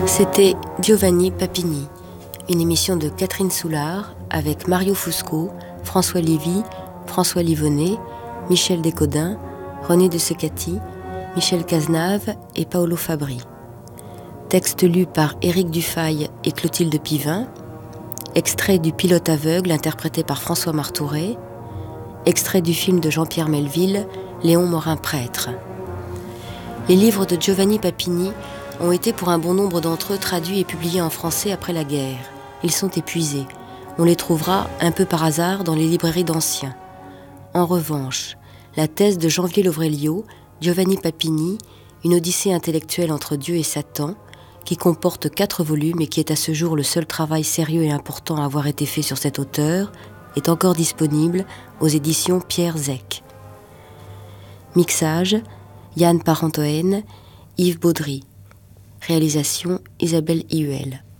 C'était Giovanni Papini, une émission de Catherine Soulard avec Mario Fusco, François Lévy, François Livonnet, Michel Descodins, René de Secati, Michel Cazenave et Paolo Fabri. Texte lu par Éric Dufay et Clotilde Pivin. Extrait du Pilote aveugle interprété par François Martouret. Extrait du film de Jean-Pierre Melville, Léon Morin-Prêtre. Les livres de Giovanni Papini ont été pour un bon nombre d'entre eux traduits et publiés en français après la guerre. Ils sont épuisés. On les trouvera, un peu par hasard, dans les librairies d'anciens. En revanche, la thèse de Janvier Lovrelio, Giovanni Papini, une odyssée intellectuelle entre Dieu et Satan, qui comporte 4 volumes et qui est à ce jour le seul travail sérieux et important à avoir été fait sur cet auteur, est encore disponible aux éditions Pierre Zec. Mixage, Yann Parentoen, Yves Baudry. Réalisation, Isabelle Ihuel.